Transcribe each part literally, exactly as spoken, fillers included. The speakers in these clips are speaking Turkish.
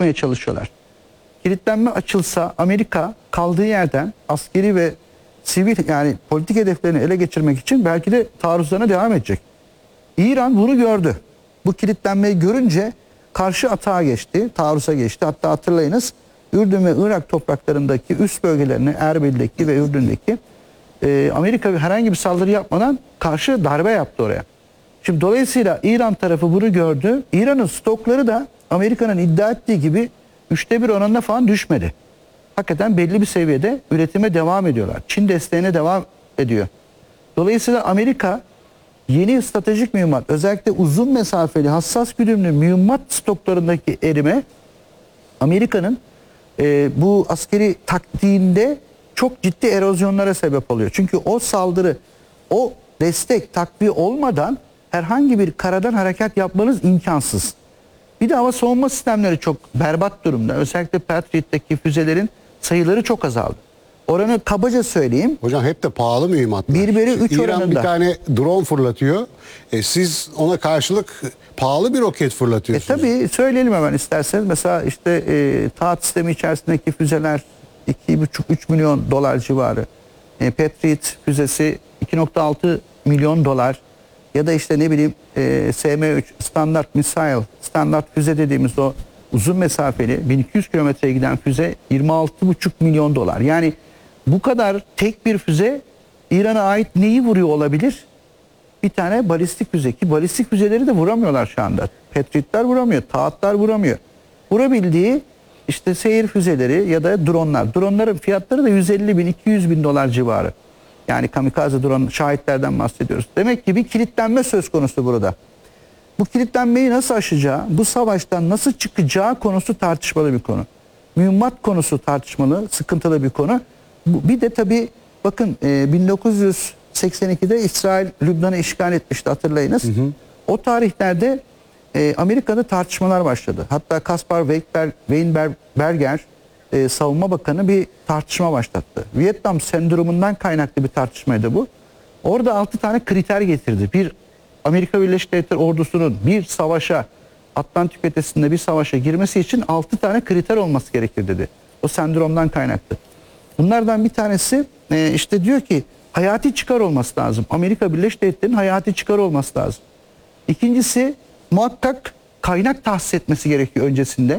açmaya çalışıyorlar. Kilitlenme açılsa Amerika kaldığı yerden askeri ve sivil yani politik hedeflerini ele geçirmek için belki de taarruzlarına devam edecek. İran bunu gördü. Bu kilitlenmeyi görünce karşı atağa geçti, taarruza geçti. Hatta hatırlayınız Ürdün ve Irak topraklarındaki üst bölgelerini Erbil'deki ve Ürdün'deki e, Amerika herhangi bir saldırı yapmadan karşı darbe yaptı oraya. Şimdi dolayısıyla İran tarafı bunu gördü. İran'ın stokları da Amerika'nın iddia ettiği gibi üçte bir oranına falan düşmedi. Hakikaten belli bir seviyede üretime devam ediyorlar. Çin desteğine devam ediyor. Dolayısıyla Amerika yeni stratejik mühimmat, özellikle uzun mesafeli hassas güdümlü mühimmat stoklarındaki erime Amerika'nın e, bu askeri taktiğinde çok ciddi erozyonlara sebep oluyor. Çünkü o saldırı, o destek, takviye olmadan herhangi bir karadan harekat yapmanız imkansız. Bir de hava savunma sistemleri çok berbat durumda. Özellikle Patriot'taki füzelerin sayıları çok azaldı. Oranı kabaca söyleyeyim. Hocam hep de pahalı mühimmatlar. Bir bölü üç İran oranında. bir tane drone fırlatıyor. E, siz ona karşılık pahalı bir roket E fırlatıyorsunuz. tabii söyleyelim hemen isterseniz. Mesela işte e, taat sistemi içerisindeki füzeler iki buçuk üç milyon dolar civarı. E, Patriot füzesi iki nokta altı milyon dolar. Ya da işte ne bileyim e, S M üç standart missile, standart füze dediğimiz o uzun mesafeli bin iki yüz kilometreye giden füze yirmi altı buçuk milyon dolar. Yani bu kadar tek bir füze İran'a ait neyi vuruyor olabilir? Bir tane balistik füze, ki balistik füzeleri de vuramıyorlar şu anda. Patriot'lar vuramıyor, Taatlar vuramıyor. Vurabildiği işte seyir füzeleri ya da dronlar. Dronların fiyatları da yüz elli bin iki yüz bin dolar civarı. Yani kamikaze drone şahitlerden bahsediyoruz. Demek ki bir kilitlenme söz konusu burada. Bu kilitlenmeyi nasıl aşacağı, bu savaştan nasıl çıkacağı konusu tartışmalı bir konu. Mühimmat konusu tartışmalı, sıkıntılı bir konu. Bir de tabii bakın bin dokuz yüz seksen ikide İsrail Lübnan'ı işgal etmişti, hatırlayınız. Hı hı. O tarihlerde Amerika'da tartışmalar başladı. Hatta Kaspar Weinberger e, savunma bakanı bir tartışma başlattı. Vietnam sendromundan kaynaklı bir tartışmaydı bu. Orada altı tane kriter getirdi. Bir, Amerika Birleşik Devletleri ordusunun bir savaşa, Atlantik ötesinde bir savaşa girmesi için altı tane kriter olması gerekir dedi. O sendromdan kaynaklı. Bunlardan bir tanesi e, işte diyor ki hayati çıkar olması lazım. Amerika Birleşik Devletleri'nin hayati çıkar olması lazım. İkincisi muhakkak kaynak tahsis etmesi gerekiyor öncesinde.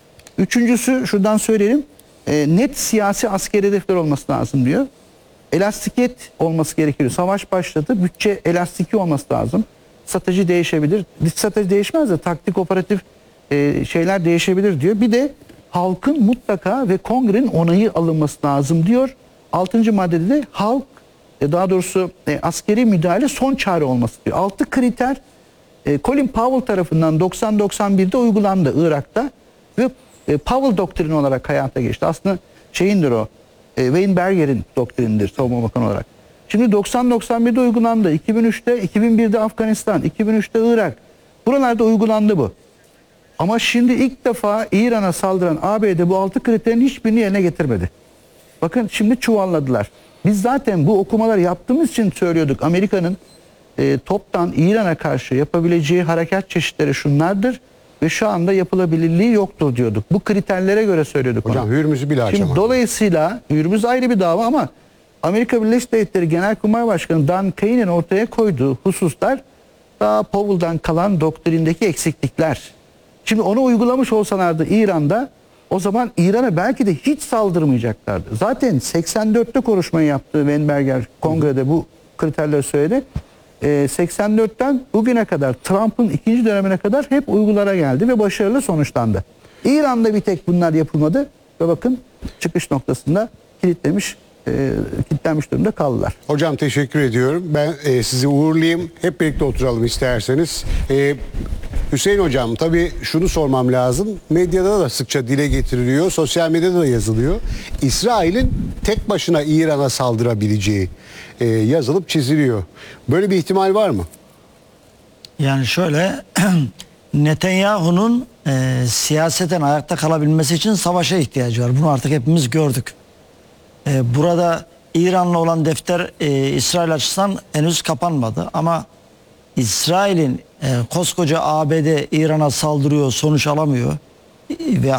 Üçüncüsü şuradan söyleyelim, e, net siyasi askeri hedefler olması lazım diyor. Elastikiyet olması gerekiyor. Savaş başladı, bütçe elastiki olması lazım. Strateji değişebilir. Strateji değişmez de taktik operatif e, şeyler değişebilir diyor. Bir de halkın mutlaka ve kongrenin onayı alınması lazım diyor. Altıncı maddede de halk, e, daha doğrusu e, askeri müdahale son çare olması diyor. Altı kriter e, Colin Powell tarafından doksan doksan birde uygulandı Irak'ta ve e, Powell doktrini olarak hayata geçti. Aslında şeyindir o, e, Weinberger'in doktrindir savunma bakanı olarak. Şimdi doksan doksan birde uygulandı. iki bin üçte, iki bin birde Afganistan, iki bin üçte Irak. Buralarda uygulandı bu. Ama şimdi ilk defa İran'a saldıran A B D bu altı kriterin hiçbirini yerine getirmedi. Bakın şimdi çuvalladılar. Biz zaten bu okumaları yaptığımız için söylüyorduk. Amerika'nın e, toptan İran'a karşı yapabileceği harekat çeşitleri şunlardır ve şu anda yapılabilirliği yoktur diyorduk. Bu kriterlere göre söylüyorduk. Hocam ona. Hürmüz'ü bile açamadı. Şimdi dolayısıyla Hürmüz ayrı bir dava ama Amerika Birleşik Devletleri Genelkurmay Başkanı Dan Kane'in ortaya koyduğu hususlar daha Powell'dan kalan doktrindeki eksiklikler. Şimdi onu uygulamış olsalardı İran'da, o zaman İran'a belki de hiç saldırmayacaklardı. Zaten seksen dörtte konuşmayı yaptı Weinberger kongrede, bu kriterleri söyledi. Ee, seksen dörtten bugüne kadar, Trump'ın ikinci dönemine kadar hep uygulara geldi ve başarılı sonuçlandı. İran'da bir tek bunlar yapılmadı ve bakın çıkış noktasında kilitlemiş, e, kilitlenmiş durumda kaldılar. Hocam teşekkür ediyorum. Ben e, sizi uğurlayayım. Hep birlikte oturalım isterseniz. E, Hüseyin Hocam, tabii şunu sormam lazım. Medyada da sıkça dile getiriliyor. Sosyal medyada da yazılıyor. İsrail'in tek başına İran'a saldırabileceği e, yazılıp çiziliyor. Böyle bir ihtimal var mı? Yani şöyle, Netanyahu'nun e, siyaseten ayakta kalabilmesi için savaşa ihtiyacı var. Bunu artık hepimiz gördük. E, burada İran'la olan defter e, İsrail açısından henüz kapanmadı. Ama İsrail'in e, koskoca A B D İran'a saldırıyor, sonuç alamıyor ve